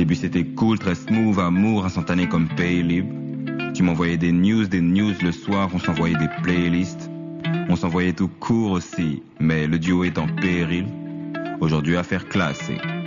début c'était cool, très smooth, amour instantané comme Pay Libre. Tu m'envoyais des news le soir, on s'envoyait des playlists. On s'envoyait tout court aussi, mais le duo est en péril. Aujourd'hui affaire classée.